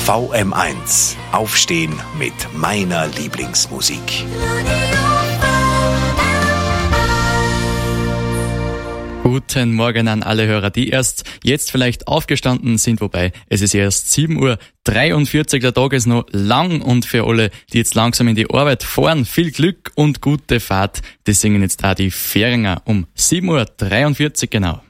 VM1. Aufstehen mit meiner Lieblingsmusik. Guten Morgen an alle Hörer, die erst jetzt vielleicht aufgestanden sind, wobei es ist erst 7:43 Uhr, der Tag ist noch lang und für alle, die jetzt langsam in die Arbeit fahren, viel Glück und gute Fahrt. Das singen jetzt auch die Fähringer um 7:43 Uhr genau.